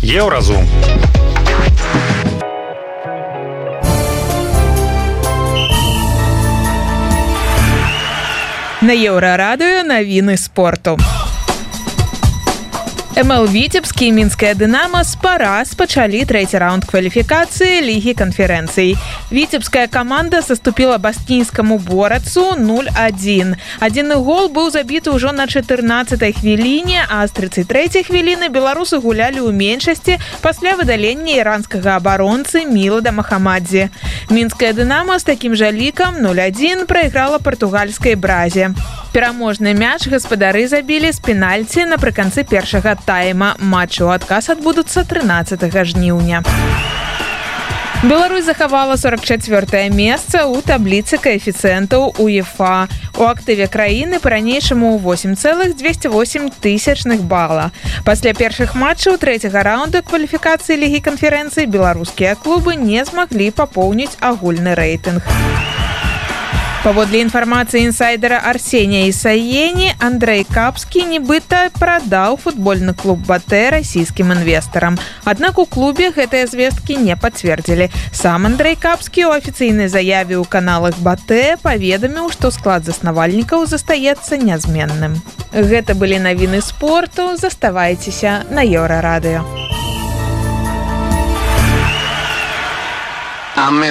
Еўразум. На Еўрарадыё навіны спорту. МЛ Віцебскі і мінская «Дынамо» спараз пачалі трэці раунд кваліфікацыі Лігі канферэнцый. Віцебская каманда саступіла баскінскаму «Борацу» 0-1. Адзіны гол быў забіты ўжо на 14-й хвіліне, а з 33-й хвіліны беларусы гулялі ў меншасці пасля выдалення іранскага абаронцы Мілада Махамадзе. Мінская «Дынамо» з такім жа лікам 0-1 прайграла партугальскай «Бразе». Пераможны мяч гаспадары забілі з пенальці напрыканцы першага тайма. Матчы ў адказ адбудуцца 13 жніўня. Беларусь захавала 44-е месца ў табліцы каэфіцыентаў УЕФА. У актыве краіны па-ранейшаму 8,208 бала. Пасля першых матчаў трэцяга раунда кваліфікацыі Лігі канферэнцый беларускія клубы не змаглі папоўніць агульны рэйтынг. Паводле інфармацыі інсайдера Арсенія Ісаені, Андрэй Капскі нібыта прадаў футбольны клуб «Батэ» расійскім інвестарам. Аднак у клубе гэтыя звесткі не пацвердзілі. Сам Андрэй Капскі ў афіцыйнай заяве ў каналах «Батэ» паведаміў, што склад заснавальнікаў застаецца нязменным. Гэта былі навіны спорту. Заставайцеся на Еўрарадыё.